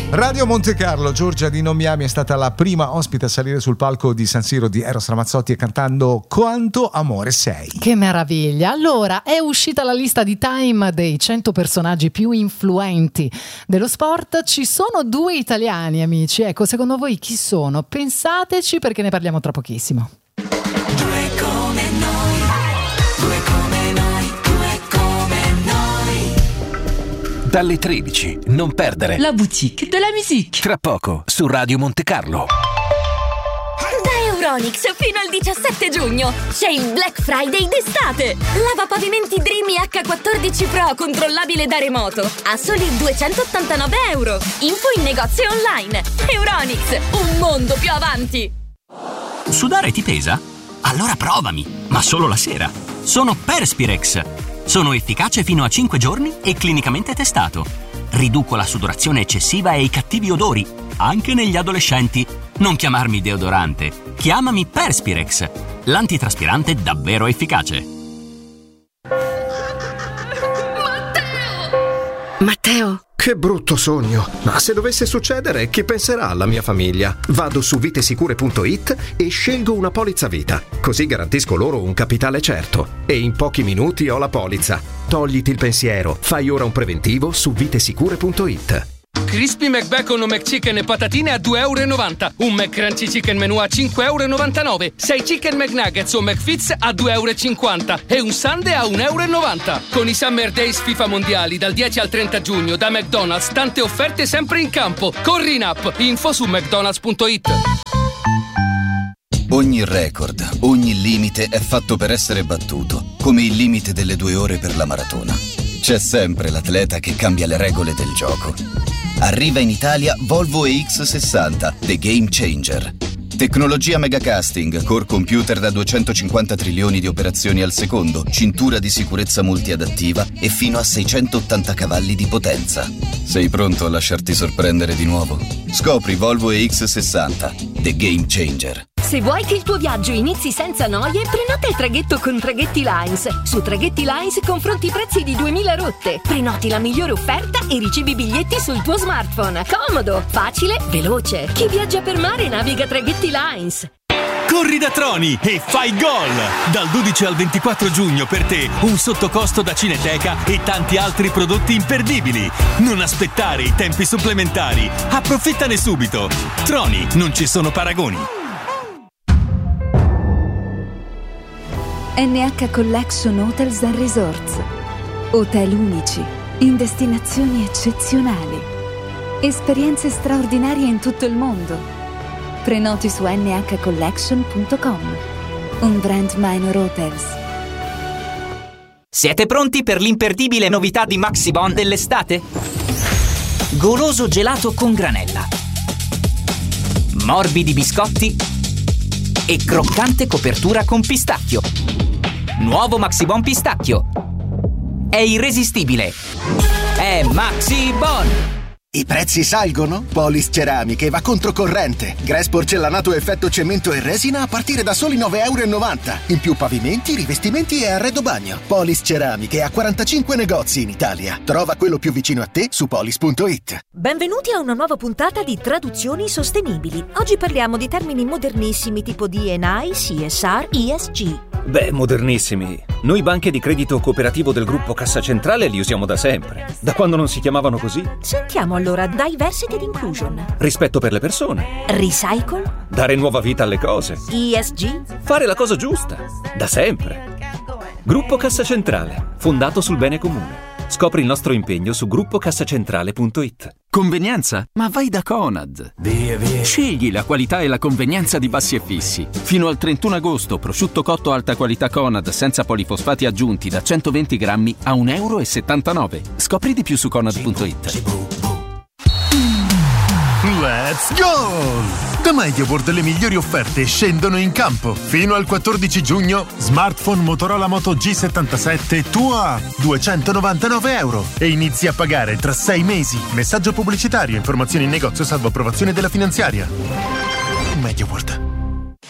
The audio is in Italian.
Radio Monte Carlo, Giorgia di Non mi ami è stata la prima ospite a salire sul palco di San Siro di Eros Ramazzotti cantando Quanto amore sei. Che meraviglia! Allora, è uscita la lista di Time dei 100 personaggi più influenti dello sport. Ci sono 2 italiani, amici. Ecco, secondo voi chi sono? Pensateci, perché ne parliamo tra pochissimo. Due come noi, due come noi, due come noi. Dalle 13, non perdere La boutique de la musique. Tra poco su Radio Monte Carlo. Da Euronics fino al 17 giugno c'è il Black Friday d'estate. Lavapavimenti Dreamy H14 Pro controllabile da remoto a soli €289. Info in negozio online. Euronics, un mondo più avanti. Sudare ti pesa? Allora provami, ma solo la sera. Sono Perspirex. Sono efficace fino a 5 giorni e clinicamente testato. Riduco la sudorazione eccessiva e i cattivi odori, anche negli adolescenti. Non chiamarmi deodorante, chiamami Perspirex, l'antitraspirante davvero efficace. Matteo! Che brutto sogno! Ma se dovesse succedere, chi penserà alla mia famiglia? Vado su vitesicure.it e scelgo una polizza vita. Così garantisco loro un capitale certo. E in pochi minuti ho la polizza. Togliti il pensiero. Fai ora un preventivo su vitesicure.it. Crispy McBacon o McChicken e patatine a €2,90. Un McCrunchy Chicken Menù a €5,99. 6 Chicken McNuggets o McFits a €2,50. E un sundae a €1,90. Con i Summer Days FIFA Mondiali dal 10 al 30 giugno da McDonald's, tante offerte sempre in campo. Corri in app. Info su mcdonalds.it. Ogni record, ogni limite è fatto per essere battuto, come il limite delle 2 ore per la maratona. C'è sempre l'atleta che cambia le regole del gioco. Arriva in Italia Volvo EX60, The Game Changer. Tecnologia megacasting, core computer da 250 trilioni di operazioni al secondo, cintura di sicurezza multiadattiva e fino a 680 cavalli di potenza. Sei pronto a lasciarti sorprendere di nuovo? Scopri Volvo EX60, The Game Changer. Se vuoi che il tuo viaggio inizi senza noie, prenota il traghetto con Traghetti Lines. Su Traghetti Lines confronti i prezzi di 2000 rotte. Prenoti la migliore offerta e ricevi i biglietti sul tuo smartphone. Comodo, facile, veloce. Chi viaggia per mare naviga Traghetti Lines. Corri da Troni e fai gol! Dal 12 al 24 giugno per te un sottocosto da Cineteca e tanti altri prodotti imperdibili. Non aspettare i tempi supplementari. Approfittane subito. Troni, non ci sono paragoni. NH Collection Hotels and Resorts. Hotel unici, in destinazioni eccezionali. Esperienze straordinarie in tutto il mondo. Prenoti su nhcollection.com. Un brand Minor Hotels. Siete pronti per l'imperdibile novità di Maxibon dell'estate? Goloso gelato con granella, morbidi biscotti e croccante copertura con pistacchio. Nuovo Maxibon pistacchio. È irresistibile. È Maxibon. I prezzi salgono? Polis Ceramiche va controcorrente. Grass porcellanato effetto cemento e resina a partire da soli €9,90. In più pavimenti, rivestimenti e arredo bagno. Polis Ceramiche ha 45 negozi in Italia. Trova quello più vicino a te su polis.it. Benvenuti a una nuova puntata di Traduzioni Sostenibili. Oggi parliamo di termini modernissimi tipo D&I, CSR, ESG. Beh, modernissimi. Noi banche di credito cooperativo del gruppo Cassa Centrale li usiamo da sempre. Da quando non si chiamavano così. Sentiamo allora Diversity ed Inclusion. Rispetto per le persone. Recycle. Dare nuova vita alle cose. ESG. Fare la cosa giusta. Da sempre. Gruppo Cassa Centrale. Fondato sul bene comune. Scopri il nostro impegno su gruppocassacentrale.it. Convenienza? Ma vai da Conad. Via. Scegli la qualità e la convenienza di Bassi e Fissi. Fino al 31 agosto prosciutto cotto alta qualità Conad senza polifosfati aggiunti da 120 grammi a €1,79. Scopri di più su Conad.it. Let's go! Da MediaWorld le migliori offerte scendono in campo. Fino al 14 giugno, smartphone Motorola Moto G77 tuo a €299 e inizi a pagare tra 6 mesi. Messaggio pubblicitario, informazioni in negozio salvo approvazione della finanziaria. MediaWorld.